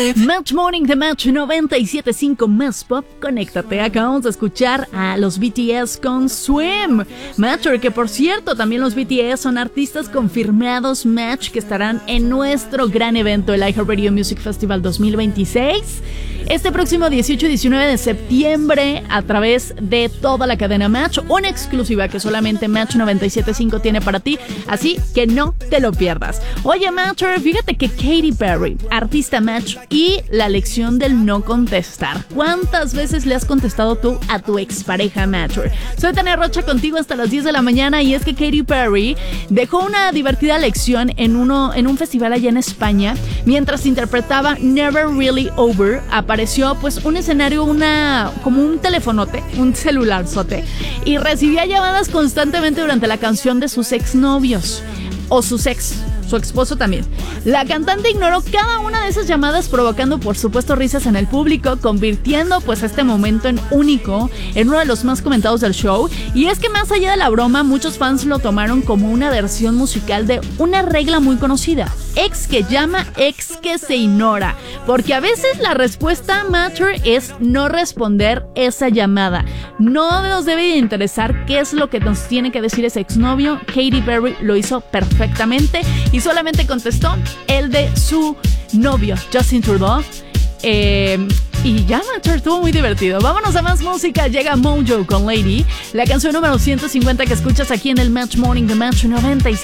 Match Morning de Match 97.5 más pop. Conéctate. Acabamos de escuchar a los BTS con Swim. Matcher, que por cierto, también los BTS son artistas confirmados Match que estarán en nuestro gran evento, el iHeartRadio Music Festival 2026. Este próximo 18 y 19 de septiembre, a través de toda la cadena Match, una exclusiva que solamente Match 97.5 tiene para ti, así que no te lo pierdas. Oye, Matcher, fíjate que Katy Perry, artista Match, y la lección del no contestar. ¿Cuántas veces le has contestado tú a tu expareja, Matcher? Soy Tania Rocha contigo hasta las 10 de la mañana, y es que Katy Perry dejó una divertida lección en un festival allá en España, mientras interpretaba Never Really Over. Apareció pues un escenario, como un telefonote, un celularzote, y recibía llamadas constantemente durante la canción de sus exnovios o su esposo también. La cantante ignoró cada una de esas llamadas, provocando por supuesto risas en el público, convirtiendo pues este momento en único, en uno de los más comentados del show. Y es que más allá de la broma, muchos fans lo tomaron como una versión musical de una regla muy conocida: ex que llama, ex que se ignora, porque a veces la respuesta Matcher es no responder esa llamada. No nos debe de interesar qué es lo que nos tiene que decir ese exnovio. Katy Perry lo hizo perfectamente y solamente contestó el de su novio, Justin Trudeau. Y ya, Matcher, estuvo muy divertido. Vámonos a más música. Llega Mojo con Lady, la canción número 150 que escuchas aquí en el Match Morning de Match 97.